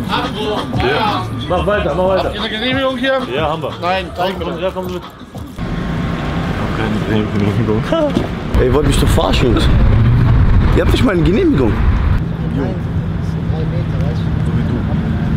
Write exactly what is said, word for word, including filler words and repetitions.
Ja. Mach weiter, mach weiter. Habt ihr eine Genehmigung hier? Ja, haben wir. Nein, zeig mir Komm, das. ja, komm mit. Keine Genehmigung. Ey, ihr wollt mich doch verarschen, Jungs. Ihr habt nicht mal eine Genehmigung. Nein, drei Meter, weißt du?